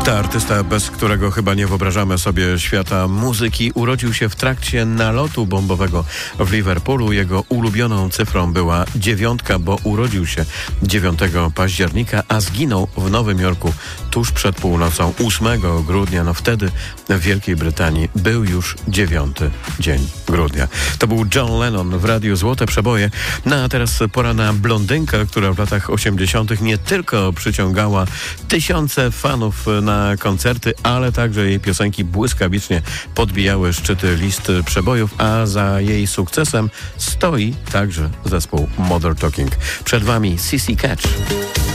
To artysta, bez którego chyba nie wyobrażamy sobie świata muzyki. Urodził się w trakcie nalotu bombowego w Liverpoolu. Jego ulubioną cyfrą była 9, bo urodził się 9 października, a zginął w Nowym Jorku tuż przed północą 8 grudnia. No wtedy w Wielkiej Brytanii był już 9 dzień grudnia. To był John Lennon w Radiu Złote Przeboje. No a teraz pora na blondynkę, która w latach 80. nie tylko przyciągała tysiące fanów na koncerty, ale także jej piosenki błyskawicznie podbijały szczyty list przebojów, a za jej sukcesem stoi także zespół Modern Talking. Przed wami CC Catch.